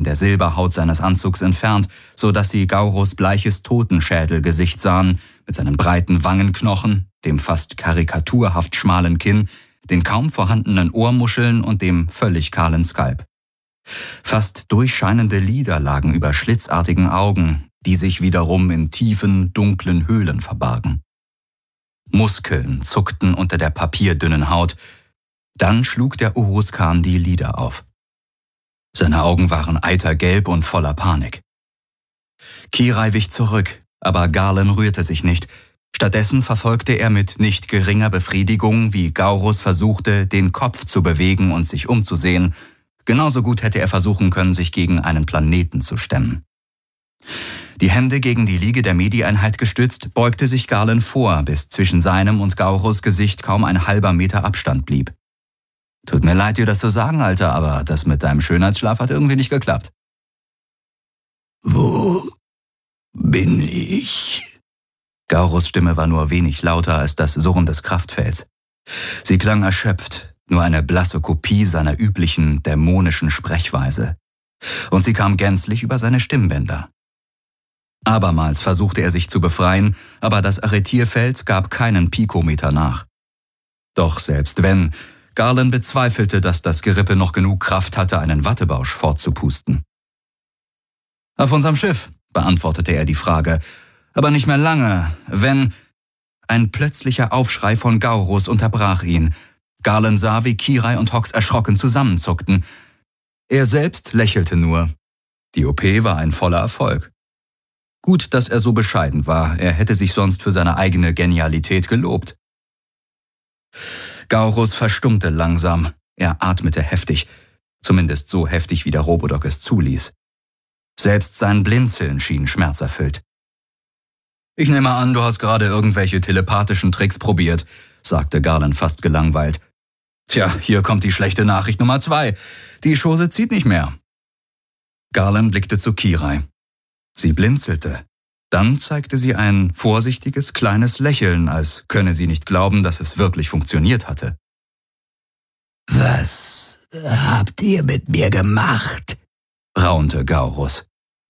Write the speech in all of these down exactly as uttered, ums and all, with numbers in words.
der Silberhaut seines Anzugs entfernt, so dass sie Gauros bleiches Totenschädelgesicht sahen, mit seinen breiten Wangenknochen, dem fast karikaturhaft schmalen Kinn, den kaum vorhandenen Ohrmuscheln und dem völlig kahlen Skalp. Fast durchscheinende Lider lagen über schlitzartigen Augen, die sich wiederum in tiefen, dunklen Höhlen verbargen. Muskeln zuckten unter der papierdünnen Haut. Dann schlug der Uruzkan die Lider auf. Seine Augen waren eitergelb und voller Panik. Kirai wich zurück, aber Garland rührte sich nicht. Stattdessen verfolgte er mit nicht geringer Befriedigung, wie Gauros versuchte, den Kopf zu bewegen und sich umzusehen. Genauso gut hätte er versuchen können, sich gegen einen Planeten zu stemmen. Die Hände gegen die Liege der Medi-Einheit gestützt, beugte sich Garland vor, bis zwischen seinem und Gauros Gesicht kaum ein halber Meter Abstand blieb. »Tut mir leid, dir das zu sagen, Alter, aber das mit deinem Schönheitsschlaf hat irgendwie nicht geklappt.« »Wo bin ich?« Gauros Stimme war nur wenig lauter als das Surren des Kraftfelds. Sie klang erschöpft, nur eine blasse Kopie seiner üblichen, dämonischen Sprechweise. Und sie kam gänzlich über seine Stimmbänder. Abermals versuchte er sich zu befreien, aber das Arretierfeld gab keinen Pikometer nach. Doch selbst wenn, Garland bezweifelte, dass das Gerippe noch genug Kraft hatte, einen Wattebausch fortzupusten. »Auf unserem Schiff«, beantwortete er die Frage, »aber nicht mehr lange, wenn...« Ein plötzlicher Aufschrei von Gauros unterbrach ihn. Garland sah, wie Kirai und Hox erschrocken zusammenzuckten. Er selbst lächelte nur. Die O P war ein voller Erfolg. Gut, dass er so bescheiden war, er hätte sich sonst für seine eigene Genialität gelobt. Gauros verstummte langsam, er atmete heftig, zumindest so heftig, wie der Robodoc es zuließ. Selbst sein Blinzeln schien schmerzerfüllt. »Ich nehme an, du hast gerade irgendwelche telepathischen Tricks probiert«, sagte Garland fast gelangweilt. »Tja, hier kommt die schlechte Nachricht Nummer zwei. Die Chose zieht nicht mehr.« Garland blickte zu Kirai. Sie blinzelte. Dann zeigte sie ein vorsichtiges, kleines Lächeln, als könne sie nicht glauben, dass es wirklich funktioniert hatte. »Was habt ihr mit mir gemacht?« raunte Gauros.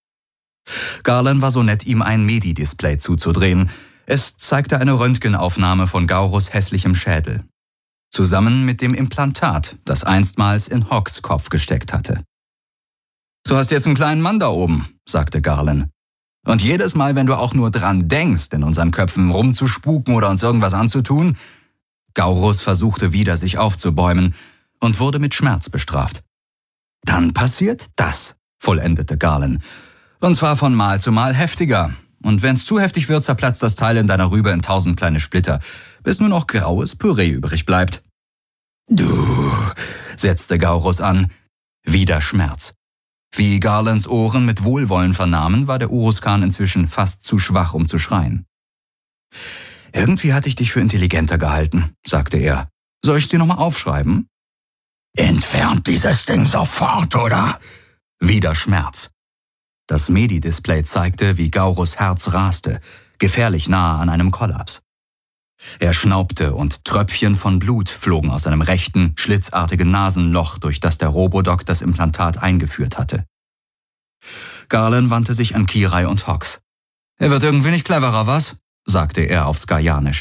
Garland war so nett, ihm ein Medi-Display zuzudrehen. Es zeigte eine Röntgenaufnahme von Gauros hässlichem Schädel. Zusammen mit dem Implantat, das einstmals in Hox Kopf gesteckt hatte. »Du hast jetzt einen kleinen Mann da oben«, sagte Garland. »Und jedes Mal, wenn du auch nur dran denkst, in unseren Köpfen rumzuspuken oder uns irgendwas anzutun...« Gauros versuchte wieder, sich aufzubäumen und wurde mit Schmerz bestraft. »Dann passiert das«, vollendete Garland. »Und zwar von Mal zu Mal heftiger. Und wenn's zu heftig wird, zerplatzt das Teil in deiner Rübe in tausend kleine Splitter, bis nur noch graues Püree übrig bleibt.« »Du«, setzte Gauros an. Wieder Schmerz. Wie Garlands Ohren mit Wohlwollen vernahmen, war der Uruzkan inzwischen fast zu schwach, um zu schreien. »Irgendwie hatte ich dich für intelligenter gehalten«, sagte er. »Soll ich's dir nochmal aufschreiben?« »Entfernt dieses Ding sofort, oder?« Wieder Schmerz. Das Medi-Display zeigte, wie Gauros Herz raste, gefährlich nahe an einem Kollaps. Er schnaubte und Tröpfchen von Blut flogen aus seinem rechten, schlitzartigen Nasenloch, durch das der Robodoc das Implantat eingeführt hatte. Garland wandte sich an Kirai und Hox. »Er wird irgendwie nicht cleverer, was?« sagte er auf Skajanisch.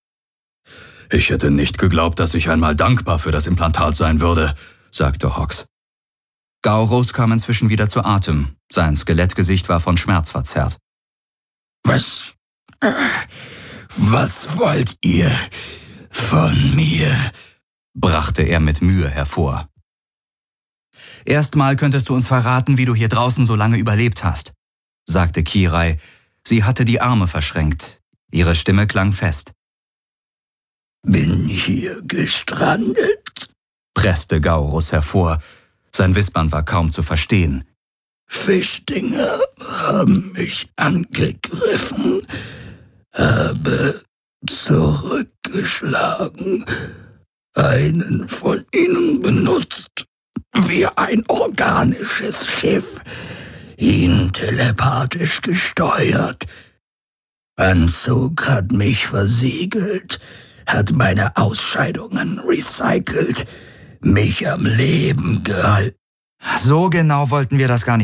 »Ich hätte nicht geglaubt, dass ich einmal dankbar für das Implantat sein würde«, sagte Hox. Gauros kam inzwischen wieder zu Atem. Sein Skelettgesicht war von Schmerz verzerrt. »Was... Äh, was wollt ihr von mir?« brachte er mit Mühe hervor. »Erstmal könntest du uns verraten, wie du hier draußen so lange überlebt hast«, sagte Kirai. Sie hatte die Arme verschränkt. Ihre Stimme klang fest. »Bin hier gestrandet«, presste Gauros hervor. Sein Wispern war kaum zu verstehen. »Fischdinger haben mich angegriffen, habe zurückgeschlagen, einen von ihnen benutzt, wie ein organisches Schiff, ihn telepathisch gesteuert. Anzug hat mich versiegelt, hat meine Ausscheidungen recycelt, mich am Leben gehalten.« »So genau wollten wir das gar nicht